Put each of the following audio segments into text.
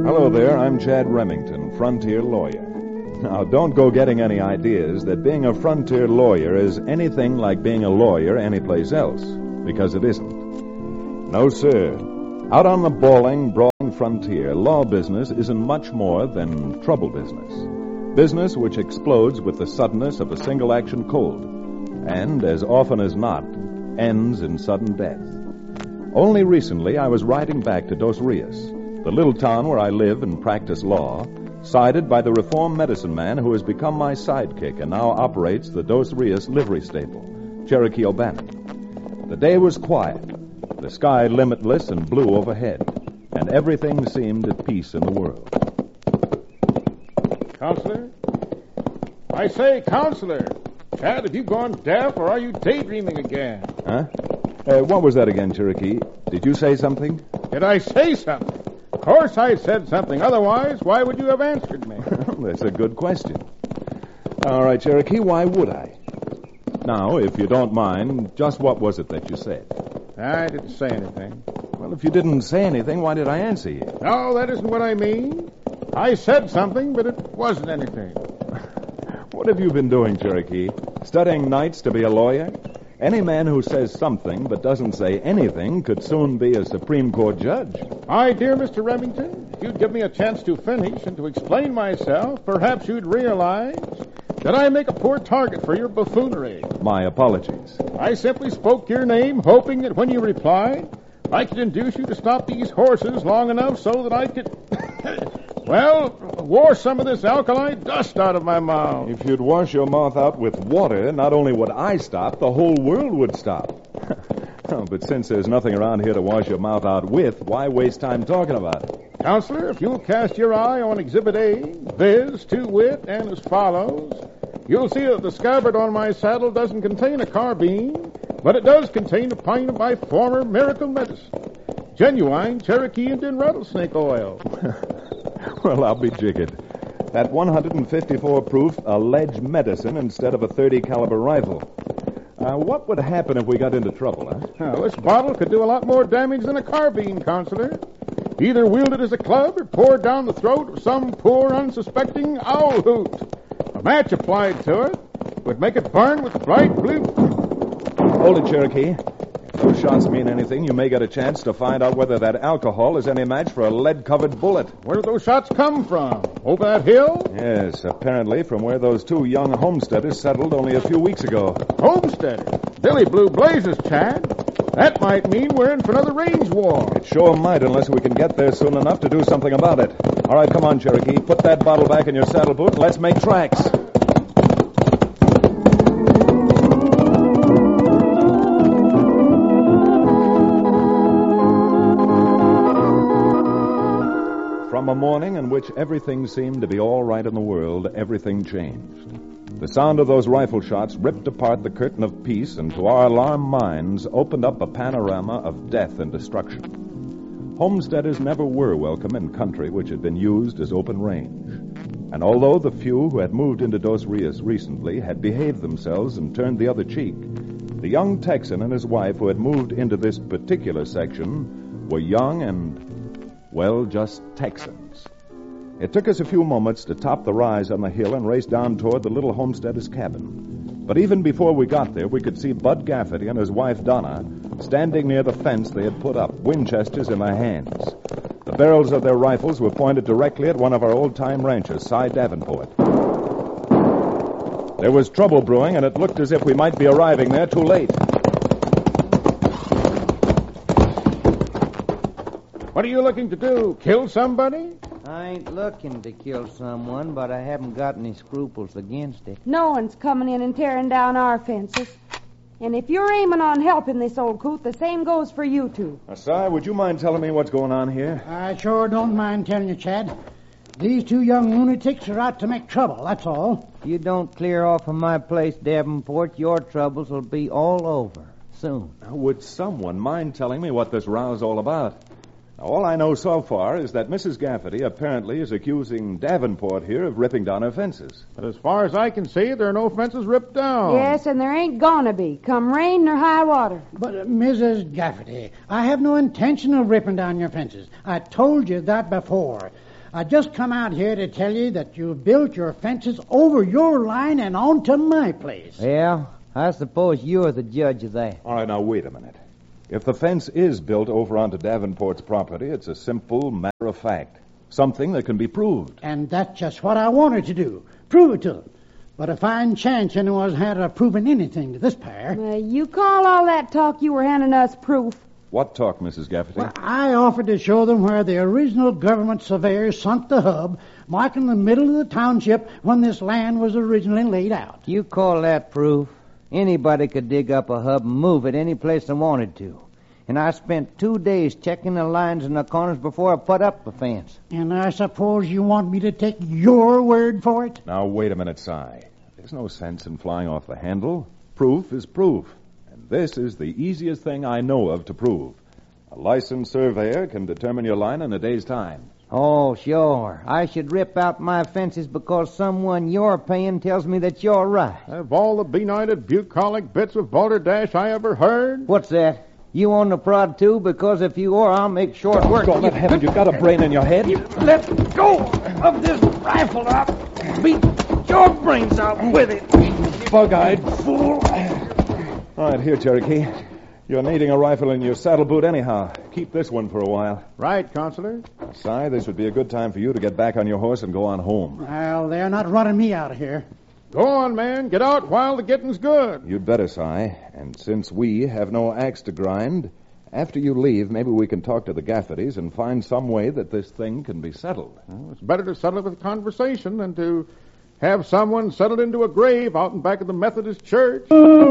Hello there, I'm Chad Remington, Frontier Lawyer. Now, don't go getting any ideas that being a Frontier Lawyer is anything like being a lawyer anyplace else, because it isn't. No, sir. Out on the brawling frontier, law business isn't much more than trouble business. Business which explodes with the suddenness of a single-action cold, and, as often as not, ends in sudden death. Only recently I was riding back to Dos Rios, the little town where I live and practice law, sided by the reformed medicine man who has become my sidekick and now operates the Dos Rios livery stable, Cherokee O'Bannon. The day was quiet, the sky limitless and blue overhead, and everything seemed at peace in the world. Counselor? I say, Counselor, Chad, have you gone deaf or are you daydreaming again? Huh? What was that again, Cherokee? Did you say something? Did I say something? Of course I said something. Otherwise, why would you have answered me? That's a good question. All right, Cherokee, why would I? Now, if you don't mind, just what was it that you said? I didn't say anything. Well, if you didn't say anything, why did I answer you? No, that isn't what I mean. I said something, but it wasn't anything. What have you been doing, Cherokee? Studying nights to be a lawyer? Any man who says something but doesn't say anything could soon be a Supreme Court judge. My dear Mr. Remington, if you'd give me a chance to finish and to explain myself, perhaps you'd realize that I make a poor target for your buffoonery. My apologies. I simply spoke your name, hoping that when you replied, I could induce you to stop these horses long enough so that I could, wash some of this alkali dust out of my mouth. If you'd wash your mouth out with water, not only would I stop, the whole world would stop. Oh, but since there's nothing around here to wash your mouth out with, why waste time talking about it? Counselor, if you'll cast your eye on Exhibit A, viz., to wit, and as follows, you'll see that the scabbard on my saddle doesn't contain a carbine, but it does contain a pint of my former miracle medicine, genuine Cherokee Indian rattlesnake oil. Well, I'll be jiggered. That 154 proof alleged medicine instead of a .30 caliber rifle. What would happen if we got into trouble, huh? Now, this bottle could do a lot more damage than a carbine, Counselor. Either wield it as a club or pour it down the throat of some poor, unsuspecting owl hoot. A match applied to it would make it burn with bright blue. Hold it, Cherokee. If those shots mean anything, you may get a chance to find out whether that alcohol is any match for a lead-covered bullet. Where did those shots come from? Over that hill? Yes, apparently from where those two young homesteaders settled only a few weeks ago. Homesteaders? Billy Blue Blazes, Chad. That might mean we're in for another range war. It sure might, unless we can get there soon enough to do something about it. All right, come on, Cherokee. Put that bottle back in your saddle boot and let's make tracks. From a morning in which everything seemed to be all right in the world, everything changed. The sound of those rifle shots ripped apart the curtain of peace and, to our alarmed minds, opened up a panorama of death and destruction. Homesteaders never were welcome in country which had been used as open range. And although the few who had moved into Dos Rios recently had behaved themselves and turned the other cheek, the young Texan and his wife who had moved into this particular section were young and, well, just Texans. It took us a few moments to top the rise on the hill and race down toward the little homesteader's cabin. But even before we got there, we could see Bud Gafferty and his wife, Donna, standing near the fence they had put up, Winchesters in their hands. The barrels of their rifles were pointed directly at one of our old-time ranchers, Cy Davenport. There was trouble brewing, and it looked as if we might be arriving there too late. What are you looking to do? Kill somebody? I ain't looking to kill someone, but I haven't got any scruples against it. No one's coming in and tearing down our fences. And if you're aiming on helping this old coot, the same goes for you two. Si, would you mind telling me what's going on here? I sure don't mind telling you, Chad. These two young lunatics are out to make trouble, that's all. If you don't clear off of my place, Davenport, your troubles will be all over soon. Now, would someone mind telling me what this row's all about? Now, all I know so far is that Mrs. Gafferty apparently is accusing Davenport here of ripping down her fences. But as far as I can see, there are no fences ripped down. Yes, and there ain't gonna be, come rain or high water. But, Mrs. Gafferty, I have no intention of ripping down your fences. I told you that before. I just come out here to tell you that you've built your fences over your line and onto my place. Yeah, I suppose you're the judge of that. All right, now, wait a minute. If the fence is built over onto Davenport's property, it's a simple matter of fact. Something that can be proved. And that's just what I wanted to do. Prove it to them. But a fine chance anyone's had of proving anything to this pair. You call all that talk you were handing us proof? What talk, Mrs. Gafferty? Well, I offered to show them where the original government surveyor sunk the hub, marking the middle of the township when this land was originally laid out. You call that proof? Anybody could dig up a hub and move it any place they wanted to. And I spent 2 days checking the lines and the corners before I put up the fence. And I suppose you want me to take your word for it? Now, wait a minute, Si. There's no sense in flying off the handle. Proof is proof. And this is the easiest thing I know of to prove. A licensed surveyor can determine your line in a day's time. Oh, sure. I should rip out my fences because someone you're paying tells me that you're right. Of all the benighted, bucolic bits of balderdash I ever heard. What's that? You on the prod, too? Because if you are, I'll make short work. God, let heaven, you've got a brain in your head. Let go of this rifle. I'll beat your brains out with it. Bug-eyed fool. All right, here, Cherokee. You're needing a rifle in your saddle boot anyhow. Keep this one for a while. Right, Counselor. Si, this would be a good time for you to get back on your horse and go on home. Well, they're not running me out of here. Go on, man. Get out while the getting's good. You'd better, Si. And since we have no axe to grind, after you leave, maybe we can talk to the Gaffertys and find some way that this thing can be settled. Well, it's better to settle it with conversation than to have someone settled into a grave out in back of the Methodist church.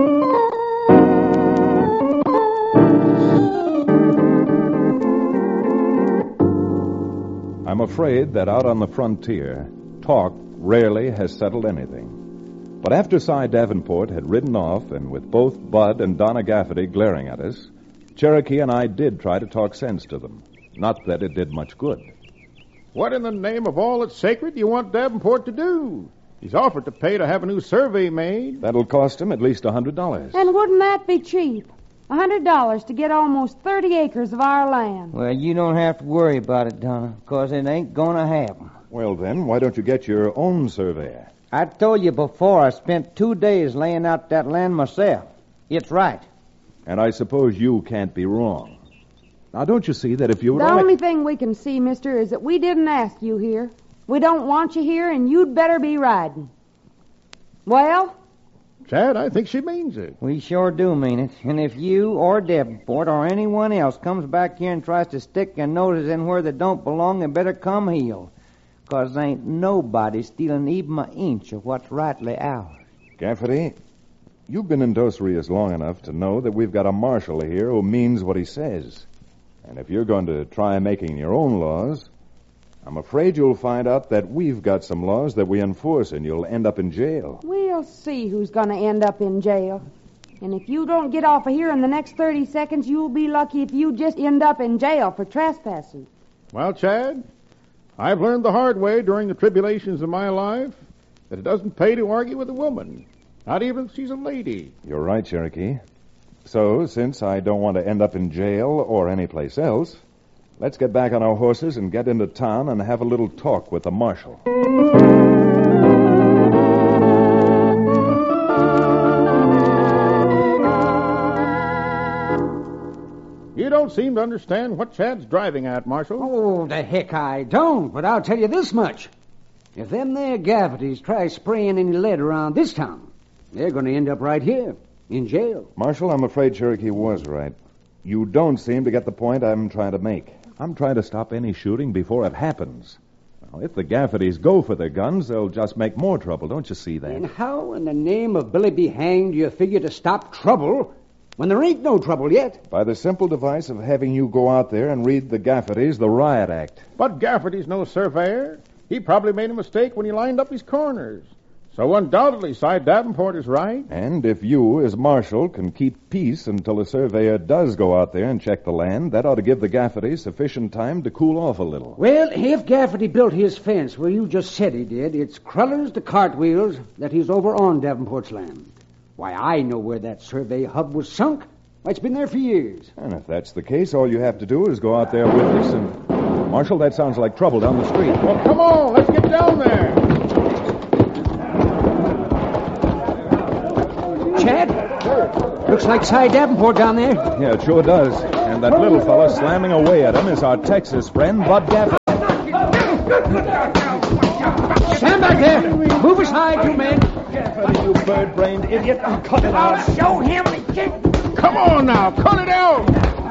I'm afraid that out on the frontier, talk rarely has settled anything. But after Si Davenport had ridden off, and with both Bud and Donna Gafferty glaring at us, Cherokee and I did try to talk sense to them. Not that it did much good. What in the name of all that's sacred do you want Davenport to do? He's offered to pay to have a new survey made. That'll cost him at least $100. And wouldn't that be cheap? $100 to get almost 30 acres of our land. Well, you don't have to worry about it, Donna, because it ain't gonna happen. Well, then, why don't you get your own surveyor? I told you before I spent 2 days laying out that land myself. It's right. And I suppose you can't be wrong. Now, don't you see that if you would The only thing we can see, mister, is that we didn't ask you here. We don't want you here, and you'd better be riding. Well? Chad, I think she means it. We sure do mean it. And if you or Davenport or anyone else comes back here and tries to stick their noses in where they don't belong, they better come healed. 'Cause ain't nobody stealing even an inch of what's rightly ours. Gafferty, you've been in Dos Rios long enough to know that we've got a marshal here who means what he says. And if you're going to try making your own laws, I'm afraid you'll find out that we've got some laws that we enforce, and you'll end up in jail. We'll see who's going to end up in jail. And if you don't get off of here in the next 30 seconds, you'll be lucky if you just end up in jail for trespassing. Well, Chad, I've learned the hard way during the tribulations of my life that it doesn't pay to argue with a woman, not even if she's a lady. You're right, Cherokee. So, since I don't want to end up in jail or anyplace else, let's get back on our horses and get into town and have a little talk with the marshal. You don't seem to understand what Chad's driving at, Marshal. Oh, the heck I don't, but I'll tell you this much. If them there Gaffertys try spraying any lead around this town, they're going to end up right here, in jail. Marshal, I'm afraid Cherokee was right. You don't seem to get the point I'm trying to make. I'm trying to stop any shooting before it happens. Now, if the Gaffertys go for their guns, they'll just make more trouble. Don't you see that? And how in the name of Billy be hanged do you figure to stop trouble when there ain't no trouble yet? By the simple device of having you go out there and read the Gaffertys the riot act. But Gafferty's no surveyor. He probably made a mistake when he lined up his corners. So undoubtedly, Si Davenport is right. And if you, as marshal, can keep peace until the surveyor does go out there and check the land, that ought to give the Gaffertys sufficient time to cool off a little. Well, if Gafferty built his fence where you just said he did, it's crullers to cartwheels that he's over on Davenport's land. Why, I know where that survey hub was sunk. Why, it's been there for years. And if that's the case, all you have to do is go out there with us and... Marshal, that sounds like trouble down the street. Well, come on, let's get down there. Chad? Looks like Cy Davenport down there. Yeah, it sure does. And that little fella slamming away at him is our Texas friend, Bud Gaffney. Stand back there. Move aside, you men. Gaffney, you bird-brained idiot. Cut it out. Show him the kick. Come on now, cut it out.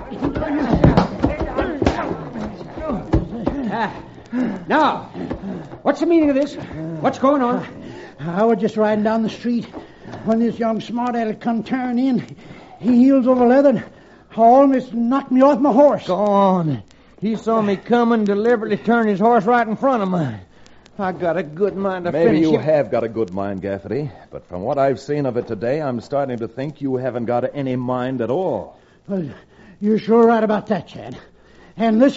Now, what's the meaning of this? What's going on? I was just riding down the street when this young smart aleck come tearing in. He heels over leather and almost knocked me off my horse. Go on. He saw me coming, deliberately turned his horse right in front of mine. I got a good mind to Maybe finish you him. have got a good mind, Gaffney, but from what I've seen of it today, I'm starting to think you haven't got any mind at all. Well, you're sure right about that, Chad. And listen.